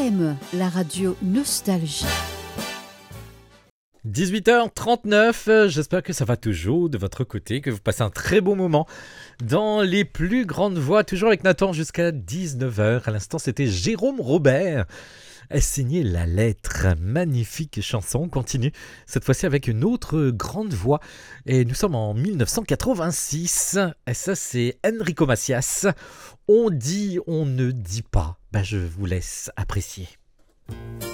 AM, la radio Nostalgie. 18h39, j'espère que ça va toujours de votre côté, que vous passez un très bon moment dans les plus grandes voix, toujours avec Nathan jusqu'à 19h. À l'instant, c'était Jérôme Robert. Elle signait La Lettre, magnifique chanson. On continue cette fois-ci avec une autre grande voix et nous sommes en 1986 et ça c'est Enrico Macias. On dit, on ne dit pas. Je vous laisse apprécier.